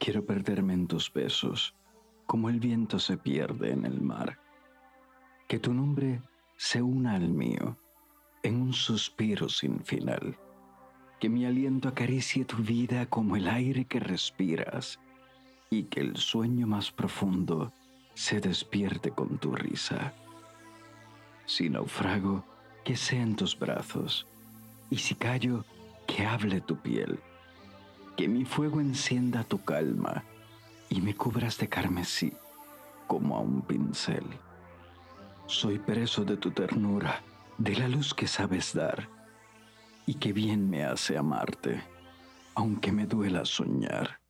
Quiero perderme en tus besos, como el viento se pierde en el mar. Que tu nombre se una al mío en un suspiro sin final. Que mi aliento acaricie tu vida como el aire que respiras y que el sueño más profundo se despierte con tu risa. Si naufrago, que sea en tus brazos, y si callo, que hable tu piel. Que mi fuego encienda tu calma y me cubras de carmesí como a un pincel. Soy preso de tu ternura, de la luz que sabes dar, y que bien me hace amarte, aunque me duela soñar.